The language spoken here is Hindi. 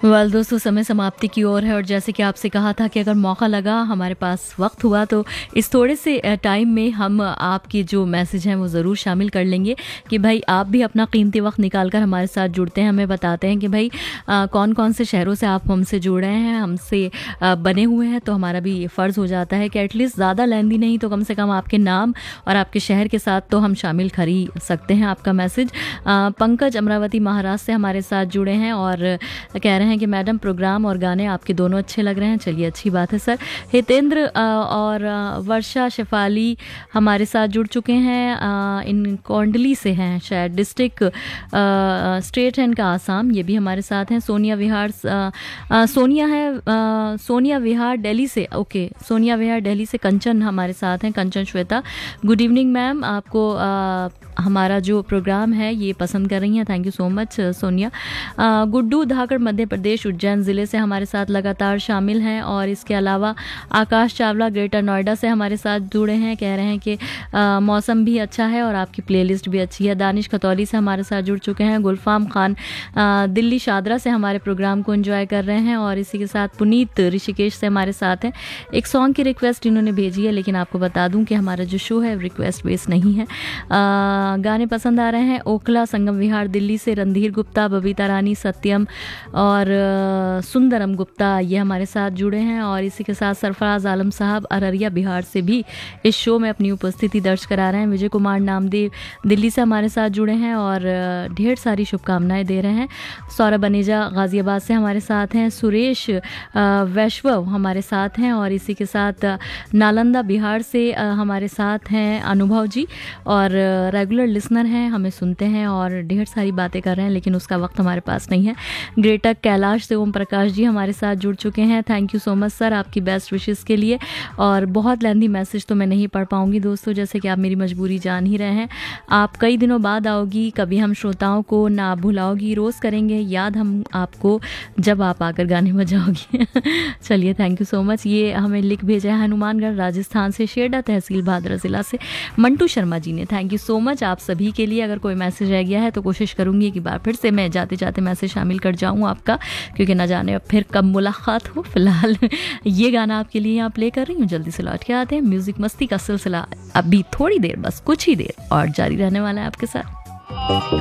वेल दोस्तों, समय समाप्ति की ओर है और जैसे कि आपसे कहा था कि अगर मौका लगा, हमारे पास वक्त हुआ तो इस थोड़े से टाइम में हम आपकी जो मैसेज हैं वो ज़रूर शामिल कर लेंगे कि भाई आप भी अपना कीमती वक्त निकाल कर हमारे साथ जुड़ते हैं, हमें बताते हैं कि भाई कौन कौन से शहरों से आप हमसे जुड़ रहे हैं, हमसे बने हुए हैं। तो हमारा भी फ़र्ज़ हो जाता है कि एटलीस्ट ज़्यादा लेंदी नहीं तो कम से कम आपके नाम और आपके शहर के साथ तो हम शामिल कर ही सकते हैं आपका मैसेज। पंकज अमरावती महाराष्ट्र से हमारे साथ जुड़े हैं और कह रहे हैं कि मैडम प्रोग्राम और गाने आपके दोनों अच्छे लग रहे हैं। चलिए, अच्छी बात है सर। हितेंद्र और वर्षा शेफाली हमारे साथ जुड़ चुके हैं, इन कोंडली से हैं शायद, डिस्ट्रिक्ट स्टेट है इनका आसाम, ये भी हमारे साथ हैं। सोनिया विहार सोनिया विहार दिल्ली से, ओके, सोनिया विहार दिल्ली से कंचन हमारे साथ हैं, कंचन श्वेता। गुड इवनिंग मैम, आपको हमारा जो प्रोग्राम है ये पसंद कर रही हैं, thank you so much Sonia. Guddu धाकड़ मध्य प्रदेश उज्जैन ज़िले से हमारे साथ लगातार शामिल हैं और इसके अलावा आकाश चावला ग्रेटर नोएडा से हमारे साथ जुड़े हैं, कह रहे हैं कि मौसम भी अच्छा है और आपकी प्लेलिस्ट भी अच्छी है। दानिश खतौली से हमारे साथ जुड़ चुके हैं। गुलफाम खान दिल्ली शादरा से हमारे प्रोग्राम को एंजॉय कर रहे हैं और इसी के साथ पुनीत ऋषिकेश से हमारे साथ हैं। एक सॉन्ग की रिक्वेस्ट इन्होंने भेजी है, लेकिन आपको बता दूं कि हमारा जो शो है रिक्वेस्ट बेस्ड नहीं है। गाने पसंद आ रहे हैं। ओखला संगम विहार दिल्ली से रणधीर गुप्ता, बबीता रानी, सत्यम और सुंदरम गुप्ता ये हमारे साथ जुड़े हैं और इसी के साथ सरफराज आलम साहब अररिया बिहार से भी इस शो में अपनी उपस्थिति दर्ज करा रहे हैं। विजय कुमार नामदेव दिल्ली से हमारे साथ जुड़े हैं और ढेर सारी शुभकामनाएं दे रहे हैं। सौरभ बनेजा गाजियाबाद से हमारे साथ हैं। सुरेश वैश्वव हमारे साथ हैं और इसी के साथ नालंदा बिहार से हमारे साथ हैं अनुभव जी और रेगुलर लिसनर हैं, हमें सुनते हैं और ढेर सारी बातें कर रहे हैं, लेकिन उसका वक्त हमारे पास नहीं है। ग्रेटर कैलाश से ओम प्रकाश जी हमारे साथ जुड़ चुके हैं। Thank you so much sir आपकी बेस्ट विशेस के लिए। और बहुत लेंदी मैसेज तो मैं नहीं पढ़ पाऊंगी दोस्तों, जैसे कि आप मेरी मजबूरी जान ही रहे हैं। आप कई दिनों बाद आओगी, कभी हम श्रोताओं को ना भुलाओगी, रोज़ करेंगे याद हम आपको जब आप आकर गाने बजाओगी। चलिए, थैंक यू सो मच। ये हमें लिख भेजा है हनुमानगढ़ राजस्थान से, शेरडा तहसील भादरा ज़िला से मंटू शर्मा जी ने। थैंक यू सो मच आप सभी के लिए। अगर कोई मैसेज रह गया है तो कोशिश करूंगी कि बार फिर से मैं जाते जाते मैसेज शामिल कर जाऊं आपका, क्योंकि ना जाने अब फिर कब मुलाकात हो। फिलहाल ये गाना आपके लिए यहाँ प्ले कर रही हूँ, जल्दी से लौट के आते हैं। म्यूजिक मस्ती का सिलसिला अभी थोड़ी देर, बस कुछ ही देर और जारी रहने वाला है आपके साथ।